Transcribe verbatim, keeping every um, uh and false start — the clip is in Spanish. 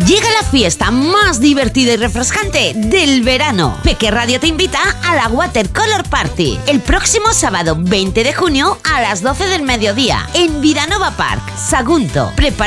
Llega la fiesta más divertida y refrescante del verano. Peque Radio te invita a la Watercolor Party el próximo sábado veinte de junio a las doce del mediodía en Viranova Park, Sagunto. Prepara